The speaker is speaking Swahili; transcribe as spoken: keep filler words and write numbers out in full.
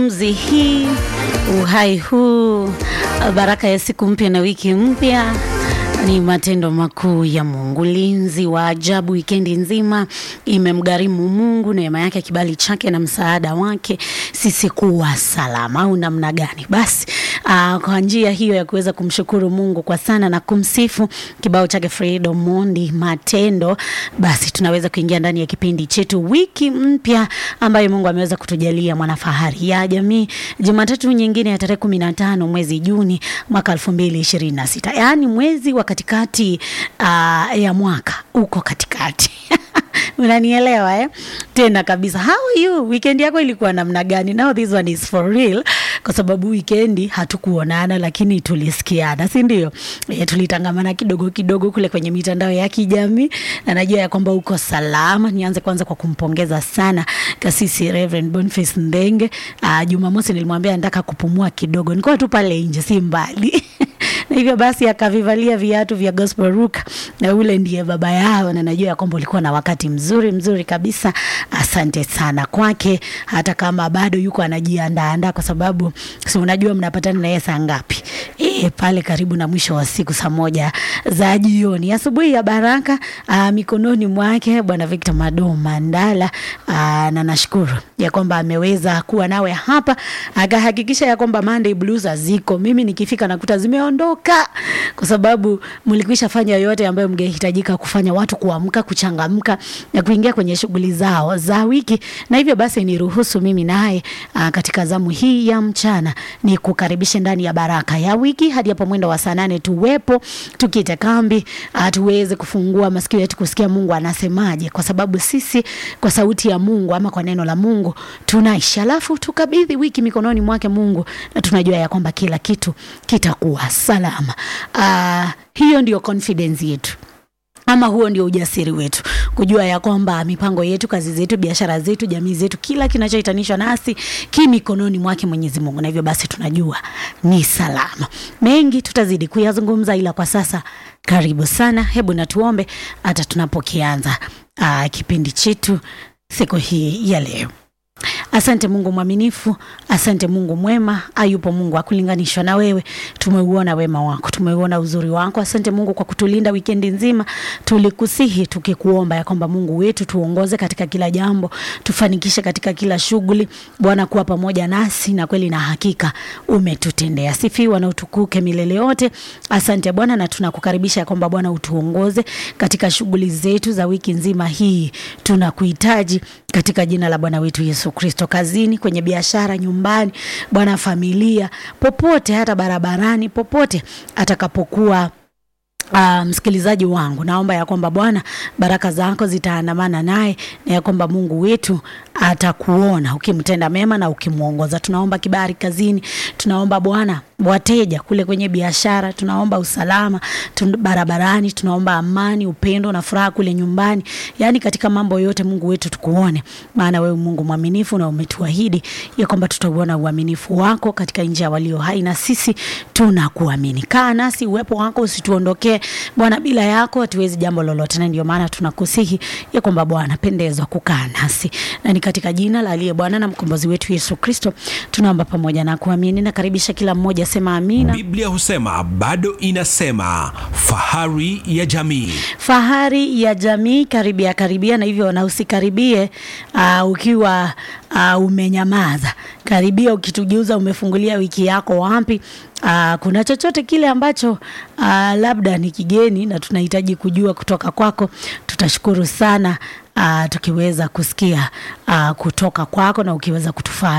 pumzi hii, uhai huu, baraka ya siku mpya na wiki mpya ni matendo makuu ya Mungu. Ulinzi wa ajabu wikendi nzima imemgharimu Mungu, neema yake, kibali chake na msaada wake sisi kuwa salama. Au namna gani? Basi uh, kwa njia hiyo ya kuweza kumshukuru Mungu kwa sana na kumsifu, kibao chake Fredo Mondi Matendo, basi tunaweza kuingia ndani ya kipindi chetu wiki mpya ambayo Mungu ameweza kutujalia, Mwanafahari ya Jamii, Jumatatu nyingine ya tarehe kumi na tano mwezi Juni mwaka elfu mbili ishirini na sita. Yaani mwezi wa katikati uh, ya mwaka uko katikati. Unanielewa eh? Tena kabisa. How are you? Weekend yako ilikuwa namna gani? Now this one is for real, kwa sababu weekendi hatukuonana lakini tulisikiana, si ndio? E, tulitangamana kidogo kidogo kule kwenye mitandao ya kijamii, na najua ya kwamba uko salama. Nianze kwanza kwa kumpongeza sana Kasisi Reverend Boniface Ndenge. Uh, Jumamosi nilimwambia nataka kupumua kidogo. Nilikuwa tu pale nje, si mbali. Na hivyo basi akavivalia viatu vya gospel rock, na ule ndiye baba yao, na najua kwamba ulikuwa na wakati mzuri mzuri kabisa. Asante sana kwake, hata kama bado yuko anajiandaa andaa, kwa sababu si unajua mnapatana na yeye saa ngapi? Eh, pale karibu na mwisho wa siku saa moja za jioni. Asubuhi ya baraka aa, mikononi mwake Bwana Victor Mado Mandala, aa, na nashukuru ya kwamba ameweza kuwa nawe hapa, akahakikisha ya kwamba Monday Blues ziko. Mimi nikifika nakuta zimeondoka, kwa sababu mlikwisha fanya yote ambayo mngehitajika kufanya, watu kuamka, kuchangamka na kuingia kwenye shughuli zao za wiki. Na hivyo basi niruhusu mimi naye katika zamu hii ya mchana ni kukaribisha ndani ya baraka ya wiki hadi hapo mwendo wa saa nane tuwepo tukite kambi, tuweze kufungua masikio yetu kusikia Mungu anasemaje, kwa sababu sisi kwa sauti ya Mungu ama kwa neno la Mungu tunaishi. Alafu tukabidhi wiki mikononi mwake Mungu, na tunajua ya kwamba kila kitu kitakuwa salama. Uh, hiyo ndio confidence yetu, ama huo ndio ujasiri wetu, kujua ya kwamba mipango yetu, kazi zetu, biashara zetu, jamii zetu, kila kinachohitanishwa nasi ki mikononi mwake Mwenyezi Mungu, na hivyo basi tunajua ni salama. Mengi tutazidi kuyazungumza, ila kwa sasa karibu sana, hebu na tuombe hata tunapokianza uh, kipindi chetu siku hii ya leo. Asante Mungu mwaminifu, asante Mungu mwema, ayupo Mungu akulinganishwa na wewe. Tumeuona wema wako, tumeuona uzuri wako. Asante Mungu kwa kutulinda wikendi nzima. Tulikusihi tukikuomba ya kwamba Mungu wetu tuongoze katika kila jambo, tufanikishe katika kila shughuli. Bwana, kuwa pamoja nasi, na kweli na hakika umetutendea. Sifiwa na utukuke milele yote. Asante Bwana, na tunakukaribisha ya kwamba Bwana utuongoze katika shughuli zetu za wiki nzima hii. Tunakuhitaji katika jina la Bwana wetu Yesu Kristo, kazini, kwenye biashara, nyumbani, Bwana, familia, popote, hata barabarani, popote atakapokuwa Uh, msikilizaji wangu, naomba ya kwamba Bwana baraka zako zitaandamana naye, na ya kwamba Mungu wetu atakuona ukimtenda mema na ukimuongoza. Tunaomba kibali kazini, tunaomba Bwana wateja kule kwenye biashara, tunaomba usalama tun- barabarani, tunaomba amani, upendo na furaha kule nyumbani. Yaani katika mambo yote Mungu wetu tukuone, maana wewe Mungu mwaminifu, na umetuahidi ya kwamba tutauona uaminifu wako katika nchi ya walio hai, na sisi tunakuamini. Kaa nasi, uwepo wako usituondokee Bwana, bila yako hatuwezi jambo lolote, na ndio maana tunakusihi ya kwamba Bwana pendezwa kukaa nasi. Na ni katika jina la aliye Bwana na mkombozi wetu Yesu Kristo tunaomba pamoja na kuamini, na karibisha kila mmoja sema amina. Biblia husema, bado inasema, fahari ya jamii. Fahari ya jamii, karibia karibia, na hivyo na usikaribie uh, ukiwa uh, umenyamaza. Karibia ukitugeuza umefungulia wiki yako wapi. Uh, kuna chochote kile ambacho uh, labda ni kigeni na tunahitaji kujua kutoka kwako, tutashukuru sana uh, tukiweza kusikia uh, kutoka kwako, na ukiweza kutufaa